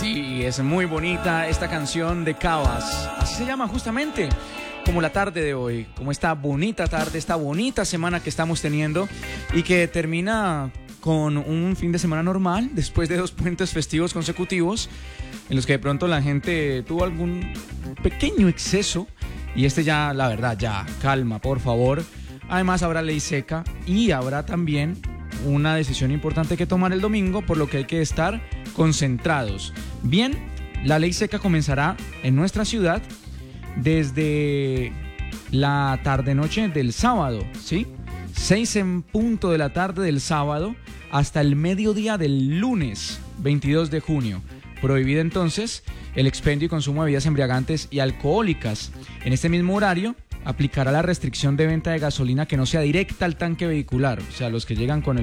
Sí, es muy bonita esta canción de Cabas. Así se llama justamente, como la tarde de hoy, como esta bonita tarde, esta bonita semana que estamos teniendo y que termina con un fin de semana normal después de 2 puentes festivos consecutivos en los que de pronto la gente tuvo algún pequeño exceso y ya, la verdad, ya, calma, por favor. Además habrá ley seca y habrá también una decisión importante que tomar el domingo, por lo que hay que estar concentrados. Bien, la ley seca comenzará en nuestra ciudad desde la tarde-noche del sábado, ¿sí? 6 en punto de la tarde del sábado hasta el mediodía del lunes 22 de junio. Prohibido entonces el expendio y consumo de bebidas embriagantes y alcohólicas. En este mismo horario aplicará la restricción de venta de gasolina que no sea directa al tanque vehicular, o sea, los que llegan con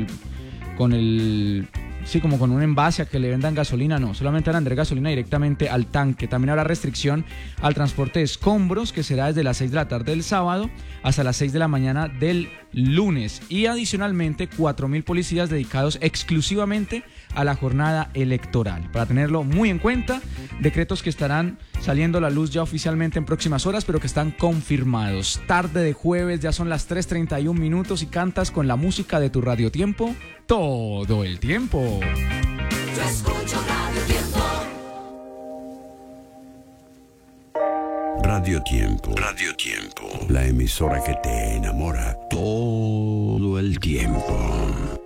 un envase a que le vendan gasolina, no, solamente van a vender gasolina directamente al tanque. También habrá restricción al transporte de escombros, que será desde las 6 de la tarde del sábado hasta las 6 de la mañana del lunes. Y adicionalmente 4.000 policías dedicados exclusivamente a la jornada electoral. Para tenerlo muy en cuenta, decretos que estarán saliendo a la luz ya oficialmente en próximas horas, pero que están confirmados. Tarde de jueves, ya son las 3:31 minutos y cantas con la música de tu Radio Tiempo todo el tiempo. Yo escucho Radio Tiempo. Radio Tiempo. Radio Tiempo. La emisora que te enamora todo el tiempo.